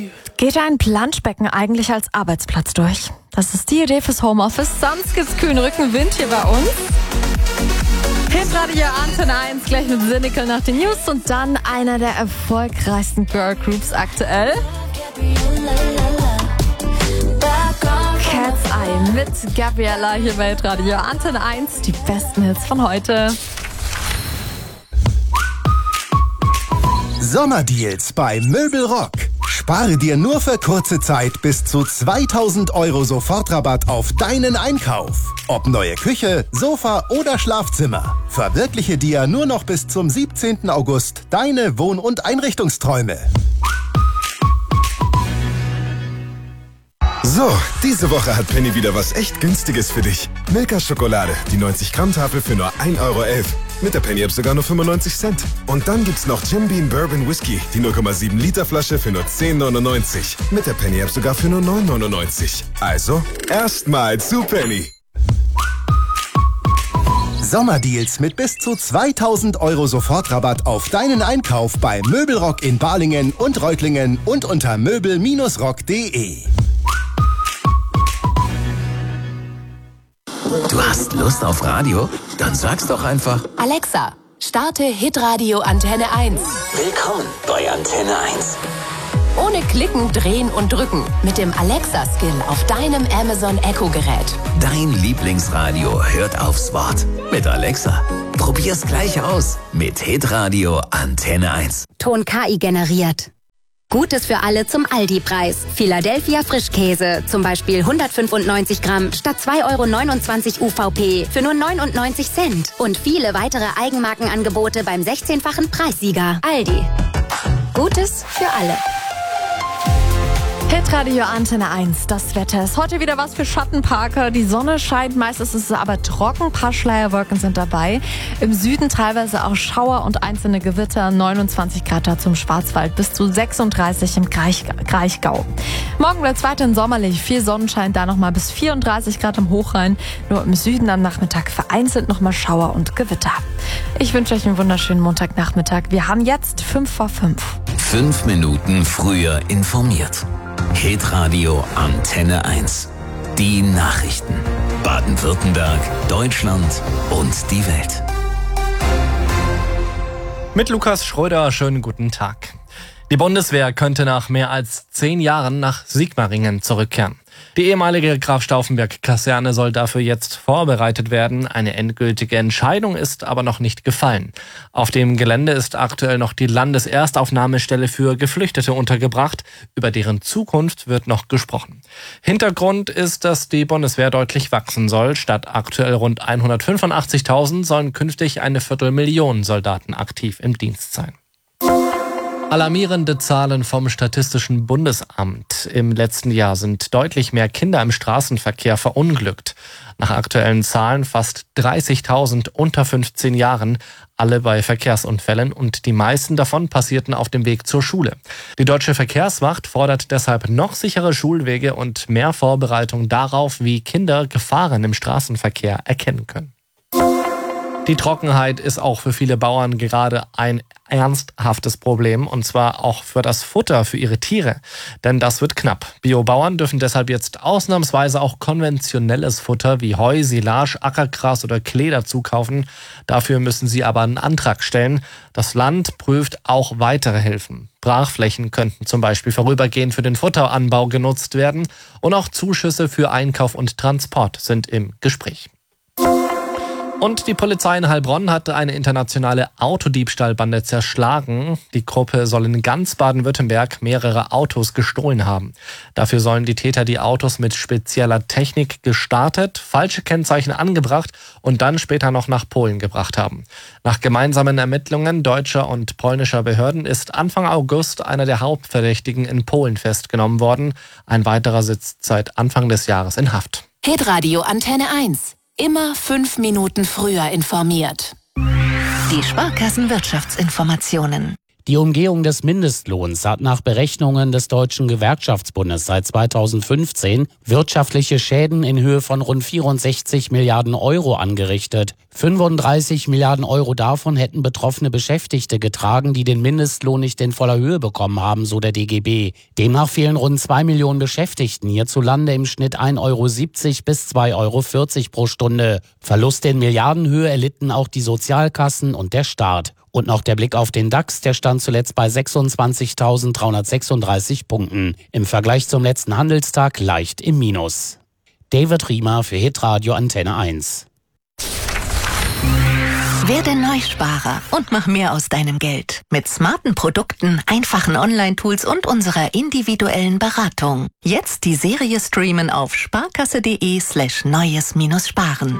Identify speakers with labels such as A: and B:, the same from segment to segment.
A: Geht ein Planschbecken eigentlich als Arbeitsplatz durch? Das ist die Idee fürs Homeoffice. Sonst gibt's kühlen Rückenwind hier bei uns. Hitradio Antenne 1, gleich mit Cynical nach den News und dann einer der erfolgreichsten Girlgroups aktuell. Cat's Eye mit Gabriella hier bei Hitradio Antenne 1. Die besten Hits von heute.
B: Sommerdeals bei Möbelrock. Spare dir nur für kurze Zeit bis zu 2.000 € Sofortrabatt auf deinen Einkauf. Ob neue Küche, Sofa oder Schlafzimmer. Verwirkliche dir nur noch bis zum 17. August deine Wohn- und Einrichtungsträume.
C: So, diese Woche hat Penny wieder was echt Günstiges für dich. Milka Schokolade, die 90 Gramm Tafel für nur 1,11 €. Mit der Penny-App sogar nur 95 Cent. Und dann gibt's noch Jim Beam Bourbon Whisky, die 0,7 Liter Flasche für nur 10,99. Mit der Penny-App sogar für nur 9,99. Also, erstmal zu Penny.
B: Sommerdeals mit bis zu 2.000 € Sofortrabatt auf deinen Einkauf bei Möbelrock in Balingen und Reutlingen und unter möbel-rock.de.
D: Du hast Lust auf Radio? Dann sag's doch einfach.
E: Alexa, starte Hitradio Antenne 1.
D: Willkommen bei Antenne 1.
E: Ohne Klicken, Drehen und Drücken. Mit dem Alexa-Skill auf deinem Amazon Echo-Gerät.
D: Dein Lieblingsradio hört aufs Wort. Mit Alexa. Probier's gleich aus. Mit Hitradio Antenne 1.
F: Ton KI generiert. Gutes für alle zum Aldi-Preis. Philadelphia Frischkäse, zum Beispiel 195 Gramm statt 2,29 € UVP für nur 99 Cent. Und viele weitere Eigenmarkenangebote beim 16-fachen Preissieger. Aldi. Gutes für alle.
A: Hitradio Antenne 1, das Wetter ist heute wieder was für Schattenparker. Die Sonne scheint, meistens ist es aber trocken, ein paar Schleierwolken sind dabei. Im Süden teilweise auch Schauer und einzelne Gewitter, 29 Grad da zum Schwarzwald, bis zu 36 im Kraichgau. Morgen bleibt es weiterhin sommerlich, viel Sonnenschein, da nochmal bis 34 Grad im Hochrhein. Nur im Süden am Nachmittag vereinzelt nochmal Schauer und Gewitter. Ich wünsche euch einen wunderschönen Montagnachmittag. Wir haben jetzt 5:05.
D: 5 Minuten früher informiert. Hitradio Antenne 1. Die Nachrichten. Baden-Württemberg, Deutschland und die Welt.
G: Mit Lukas Schröder, schönen guten Tag. Die Bundeswehr könnte nach mehr als 10 Jahren nach Sigmaringen zurückkehren. Die ehemalige Graf-Stauffenberg-Kaserne soll dafür jetzt vorbereitet werden. Eine endgültige Entscheidung ist aber noch nicht gefallen. Auf dem Gelände ist aktuell noch die Landeserstaufnahmestelle für Geflüchtete untergebracht. Über deren Zukunft wird noch gesprochen. Hintergrund ist, dass die Bundeswehr deutlich wachsen soll. Statt aktuell rund 185.000 sollen künftig 250.000 Soldaten aktiv im Dienst sein. Alarmierende Zahlen vom Statistischen Bundesamt. Im letzten Jahr sind deutlich mehr Kinder im Straßenverkehr verunglückt. Nach aktuellen Zahlen fast 30.000 unter 15 Jahren, alle bei Verkehrsunfällen, und die meisten davon passierten auf dem Weg zur Schule. Die Deutsche Verkehrswacht fordert deshalb noch sichere Schulwege und mehr Vorbereitung darauf, wie Kinder Gefahren im Straßenverkehr erkennen können. Die Trockenheit ist auch für viele Bauern gerade ein ernsthaftes Problem, und zwar auch für das Futter für ihre Tiere. Denn das wird knapp. Biobauern dürfen deshalb jetzt ausnahmsweise auch konventionelles Futter wie Heu, Silage, Ackergras oder Klee dazukaufen. Dafür müssen sie aber einen Antrag stellen. Das Land prüft auch weitere Hilfen. Brachflächen könnten zum Beispiel vorübergehend für den Futteranbau genutzt werden, und auch Zuschüsse für Einkauf und Transport sind im Gespräch. Und die Polizei in Heilbronn hatte eine internationale Autodiebstahlbande zerschlagen. Die Gruppe soll in ganz Baden-Württemberg mehrere Autos gestohlen haben. Dafür sollen die Täter die Autos mit spezieller Technik gestartet, falsche Kennzeichen angebracht und dann später noch nach Polen gebracht haben. Nach gemeinsamen Ermittlungen deutscher und polnischer Behörden ist Anfang August einer der Hauptverdächtigen in Polen festgenommen worden. Ein weiterer sitzt seit Anfang des Jahres in Haft.
E: Hitradio Antenne 1. Immer 5 Minuten früher informiert.
H: Die Sparkassenwirtschaftsinformationen. Die Umgehung des Mindestlohns hat nach Berechnungen des Deutschen Gewerkschaftsbundes seit 2015 wirtschaftliche Schäden in Höhe von rund 64 Milliarden Euro angerichtet. 35 Milliarden Euro davon hätten betroffene Beschäftigte getragen, die den Mindestlohn nicht in voller Höhe bekommen haben, so der DGB. Demnach fehlen rund 2 Millionen Beschäftigten hierzulande im Schnitt 1,70 Euro bis 2,40 Euro pro Stunde. Verluste in Milliardenhöhe erlitten auch die Sozialkassen und der Staat. Und noch der Blick auf den DAX, der stand zuletzt bei 26.336 Punkten. Im Vergleich zum letzten Handelstag leicht im Minus. David Riemer für Hitradio Antenne 1.
I: Werde Neusparer und mach mehr aus deinem Geld. Mit smarten Produkten, einfachen Online-Tools und unserer individuellen Beratung. Jetzt die Serie streamen auf sparkasse.de/neues-sparen.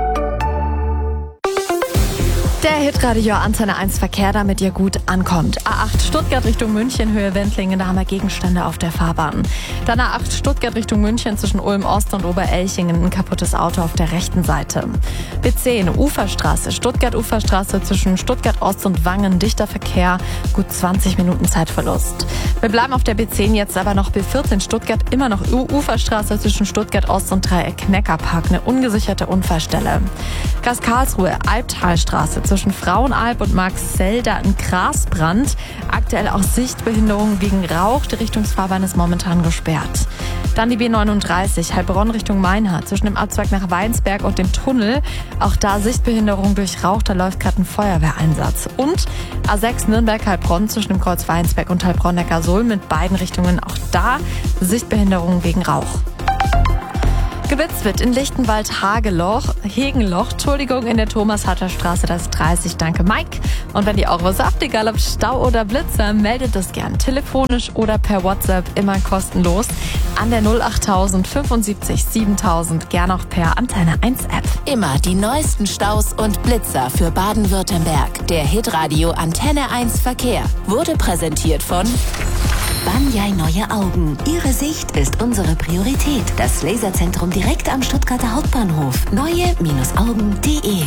A: Der Hitradio Antenne 1 Verkehr, damit ihr gut ankommt. A8 Stuttgart Richtung München, Höhe Wendlingen, da haben wir Gegenstände auf der Fahrbahn. Dann A8 Stuttgart Richtung München zwischen Ulm-Ost und Oberelchingen, ein kaputtes Auto auf der rechten Seite. B10 Uferstraße, Stuttgart-Uferstraße zwischen Stuttgart-Ost und Wangen, dichter Verkehr, gut 20 Minuten Zeitverlust. Wir bleiben auf der B10 jetzt aber noch B14 Stuttgart, immer noch Uferstraße zwischen Stuttgart-Ost und Dreieck-Neckarpark, eine ungesicherte Unfallstelle. Gas Karlsruhe, Albtalstraße zwischen Frauenalb und Marxzell, ein Grasbrand. Aktuell auch Sichtbehinderung wegen Rauch. Die Richtungsfahrbahn ist momentan gesperrt. Dann die B39, Heilbronn Richtung Meinhardt, zwischen dem Abzweig nach Weinsberg und dem Tunnel. Auch da Sichtbehinderung durch Rauch, da läuft gerade ein Feuerwehreinsatz. Und A6 Nürnberg-Heilbronn zwischen dem Kreuz Weinsberg und Heilbronn-Neckarsulm mit beiden Richtungen. Auch da Sichtbehinderung wegen Rauch. Geblitzt wird in Lichtenwald-Hegenloch, in der Thomas-Hatter-Straße, das ist 30, danke Mike. Und wenn ihr auch was habt, egal ob Stau oder Blitzer, meldet das gern telefonisch oder per WhatsApp, immer kostenlos, an der 08000 75 7000, gern auch per Antenne 1 App.
E: Immer die neuesten Staus und Blitzer für Baden-Württemberg. Der Hitradio Antenne 1 Verkehr wurde präsentiert von
I: Banyai Neue Augen. Ihre Sicht ist unsere Priorität. Das Laserzentrum direkt am Stuttgarter Hauptbahnhof. Neue-Augen.de.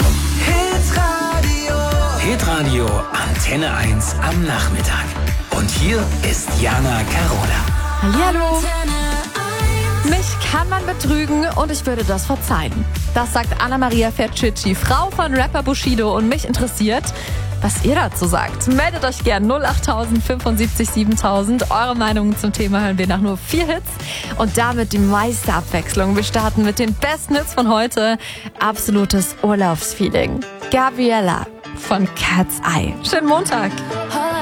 D: Hitradio Antenne 1 am Nachmittag. Und hier ist Jana Carola.
A: Hallihallo. Mich kann man betrügen und ich würde das verzeihen. Das sagt Anna-Maria Fercicci, Frau von Rapper Bushido, und mich interessiert, was ihr dazu sagt. Meldet euch gern 08000 75 7000. Eure Meinungen zum Thema hören wir nach nur 4 Hits. Und damit die meiste Abwechslung. Wir starten mit den besten Hits von heute. Absolutes Urlaubsfeeling. Gabriella von Cat's Eye. Schönen Montag.